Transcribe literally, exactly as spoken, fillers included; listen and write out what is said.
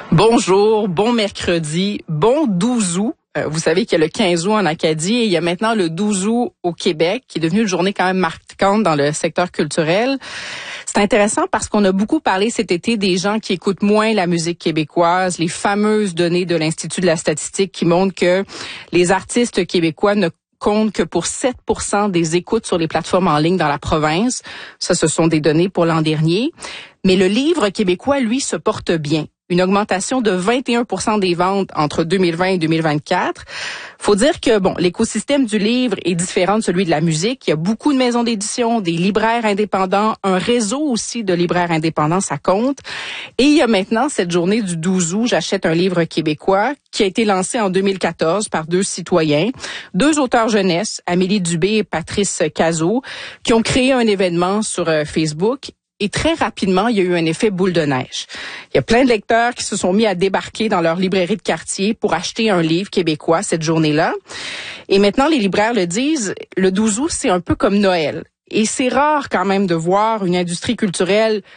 Bonjour, bon mercredi, bon douze août. Euh, vous savez qu'il y a le quinze août en Acadie et il y a maintenant le douze août au Québec, qui est devenu une journée quand même marquante dans le secteur culturel. C'est intéressant parce qu'on a beaucoup parlé cet été des gens qui écoutent moins la musique québécoise, les fameuses données de l'Institut de la statistique qui montrent que les artistes québécois ne compte que pour sept pour cent des écoutes sur les plateformes en ligne dans la province. Ça, ce sont des données pour l'an dernier. Mais le livre québécois, lui, se porte bien. Une augmentation de vingt et un pour cent des ventes entre deux mille vingt et deux mille vingt-quatre. Faut dire que bon, l'écosystème du livre est différent de celui de la musique. Il y a beaucoup de maisons d'édition, des libraires indépendants, un réseau aussi de libraires indépendants, ça compte. Et il y a maintenant cette journée du douze août, j'achète un livre québécois, qui a été lancé en deux mille quatorze par deux citoyens, deux auteurs jeunesse, Amélie Dubé et Patrice Cazot, qui ont créé un événement sur euh, Facebook. Et très rapidement, il y a eu un effet boule de neige. Il y a plein de lecteurs qui se sont mis à débarquer dans leur librairie de quartier pour acheter un livre québécois cette journée-là. Et maintenant, les libraires le disent, le douze août, c'est un peu comme Noël. Et c'est rare quand même de voir une industrie culturelle